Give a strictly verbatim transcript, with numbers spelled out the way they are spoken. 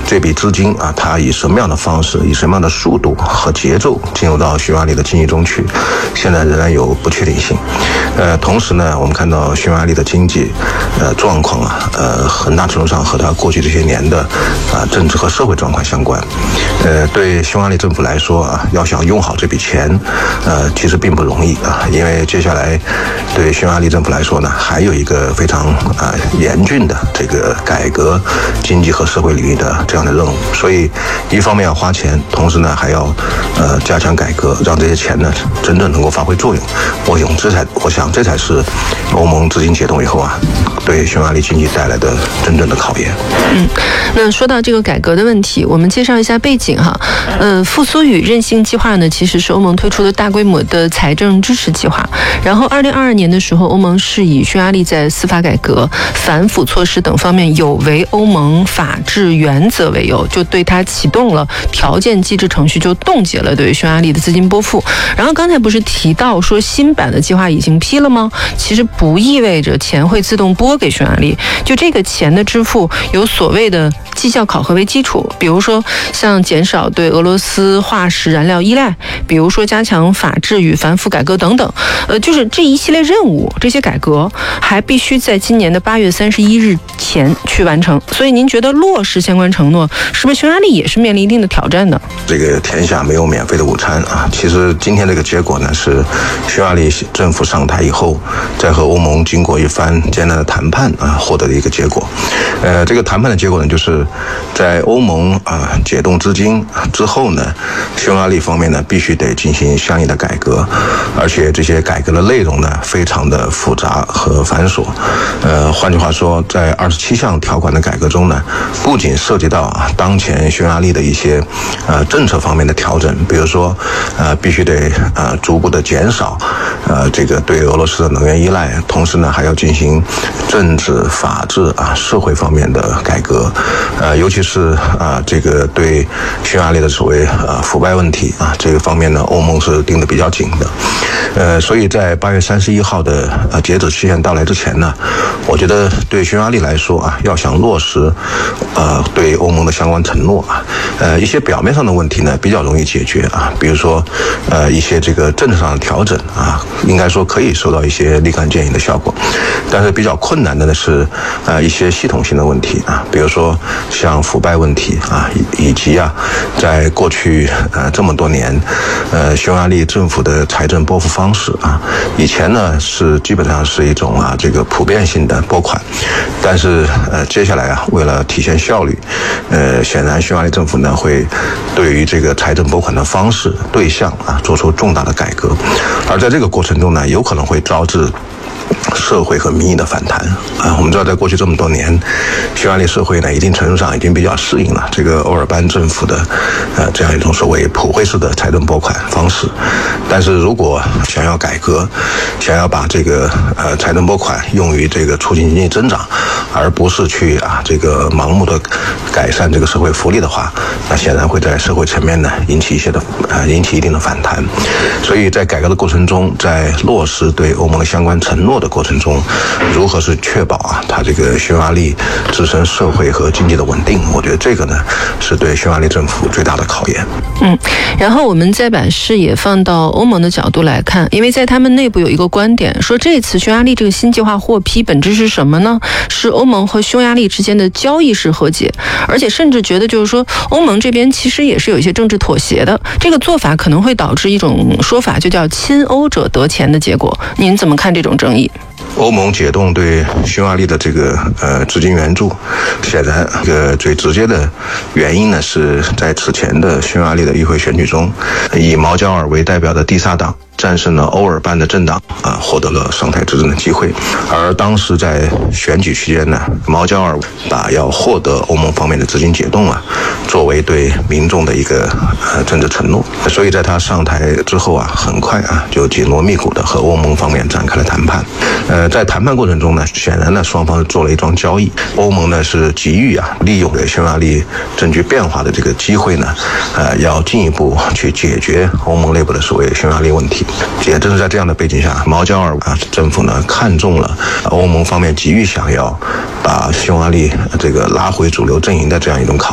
这笔资金啊，它以什么样的方式，以什么样的速度和节奏进入到匈牙利的经济中去，现在仍然有不确定性。呃，同时呢，我们看到匈牙利的经济呃状况啊，呃，很大程度上和它过去这些年的啊、呃、政治和社会状况相关。呃，对匈牙利政府来说啊，要想用好这笔钱，呃，其实并不容易啊，因为接下来对匈牙利政府来说呢，还有一个非常啊、呃、严峻的这个改革经济和社会领域的这样的任务。所以，一方面要花钱，同时呢还要呃加强改革，让这些钱呢真正能够发挥作用。我想这才，我想这才是欧盟资金解冻以后啊，对匈牙利经济带来的真正的考验。 嗯，那说到这个改革的问题，我们介绍一下背景哈。呃，复苏与韧性计划呢，其实是欧盟推出的大规模的财政支持计划。然后，二零二二年的时候，欧盟是以匈牙利在司法改革、反腐措施等方面有违欧盟法治原则为由，就对它启动了条件机制程序，就冻结了对匈牙利的资金拨付。然后刚才不是提到说新版的计划已经批了吗？其实不意味着钱会自动拨给匈牙利，就这个钱的支付有所谓的绩效考核为基础，比如说像减少对俄罗斯化石燃料依赖，比如说加强法治与反腐改革等等，呃，就是这一系列任务，这些改革还必须在今年的八月三十一日前去完成。所以您觉得落实相关承诺，是不是匈牙利也是面临一定的挑战呢？ 这个天下没有免费的午餐啊！其实今天这个结果呢，是匈牙利政府上台以后，在和欧盟经过一番艰难的谈判啊，获得的一个结果。呃，这个谈判的结果呢，就是在欧盟啊解冻资金之后呢，匈牙利方面呢必须得进行相应的改革，而且这些改革的内容呢非常的复杂和繁琐。呃，换句话说，在二十七项条款的改革中呢，不仅涉及到啊当前匈牙利的一些呃政策方面的调整，比如说呃必须得呃逐步的减少呃这个对俄罗斯的能源依赖，同时呢还要进行政治、法治啊社会方面的改革，呃尤其是啊、呃、这个对匈牙利的所谓呃腐败问题啊这个方面呢，欧盟是盯得比较紧的。呃，所以在八月三十一号的呃截止期限到来之前呢，我觉得对匈牙利来说啊，要想落实呃对欧盟的相关承诺啊，呃一些表面上的问题呢比较容易解决啊，比如说呃一些这个政治上的调整啊，应该说可以收到一些立竿见影的效果。但是比较困难的呢是呃一些系统性的问题啊，比如说像腐败问题啊，以及啊在过去呃这么多年呃匈牙利政府的财政拨付方式啊，以前呢是基本上是一种啊这个普遍性的拨款，但是呃接下来啊为了体现效率，呃显然匈牙利政府呢会对于这个财政拨款的方式对象啊做出重大的改革，而在这个过程中呢有可能会招致社会和民意的反弹啊！我们知道，在过去这么多年，匈牙利社会呢，一定程度上已经比较适应了这个欧尔班政府的呃这样一种所谓普惠式的财政拨款方式。但是如果想要改革，想要把这个呃财政拨款用于这个促进经济增长，而不是去啊这个盲目的改善这个社会福利的话，那显然会在社会层面呢引起一些的呃引起一定的反弹。所以在改革的过程中，在落实对欧盟的相关承诺的过程中，如何是确保啊它这个匈牙利自身社会和经济的稳定，我觉得这个呢是对匈牙利政府最大的考验。 嗯，然后我们再把视野放到欧盟的角度来看，因为在他们内部有一个观点说，这次匈牙利这个新计划获批本质是什么呢？是欧盟和匈牙利之间的交易式和解，而且甚至觉得就是说欧盟这边其实也是有一些政治妥协的，这个做法可能会导致一种说法就叫亲欧者得钱的结果。您怎么看这种争议？ 欧盟解冻对匈牙利的这个呃资金援助，显然这个最直接的原因呢，是在此前的匈牙利的议会选举中，以毛焦尔为代表的第萨党战胜了欧尔班的政党啊，获得了上台执政的机会。而当时在选举期间呢，毛焦尔把要获得欧盟方面的资金解冻啊，作为对民众的一个呃政治承诺。所以在他上台之后啊，很快啊就紧锣密鼓的和欧盟方面展开了谈判。呃，在谈判过程中呢，显然呢双方做了一桩交易。欧盟呢是急于啊利用匈牙利政局变化的这个机会呢，呃要进一步去解决欧盟内部的所谓匈牙利问题。也正是在这样的背景下，毛焦尔啊政府呢看中了欧盟方面急于想要把匈牙利这个拉回主流阵营的这样一种考